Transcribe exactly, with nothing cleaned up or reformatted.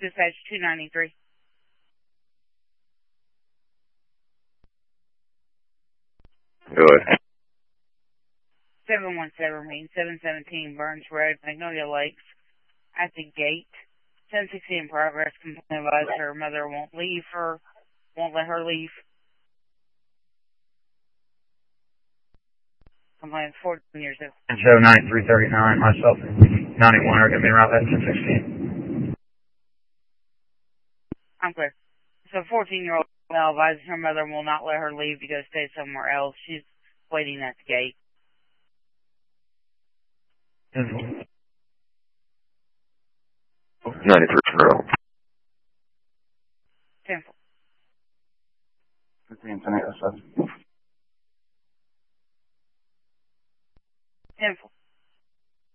Dispatch two ninety-three. Go ahead. seven one seven, mean seven seventeen Burns Road, Magnolia Lakes, at the gate. ten sixty in progress. Complaint advised her mother won't leave her, won't let her leave. Complaint fourteen years old. Show ninety-three thirty-nine, myself and ninety-one are going to be around that ten sixteen. I'm clear. So fourteen-year-old female advises her mother will not let her leave to go stay somewhere else. She's waiting at the gate. ninety-three Monroe. ten four. fifteen, ten eight, ten four.